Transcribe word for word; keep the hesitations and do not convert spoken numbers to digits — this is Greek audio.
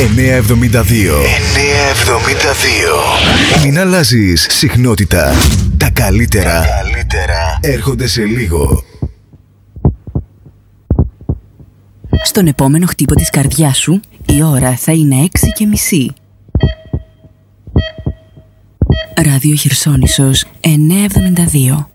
εννιακόσια εβδομήντα δύο. εννιακόσια εβδομήντα δύο. Μην αλλάζεις συχνότητα. Τα καλύτερα, Τα καλύτερα έρχονται σε λίγο. Στον επόμενο χτύπο της καρδιάς σου, η ώρα θα είναι έξι και μισή. Ράδιο Χερσόνησος εννιακόσια εβδομήντα δύο.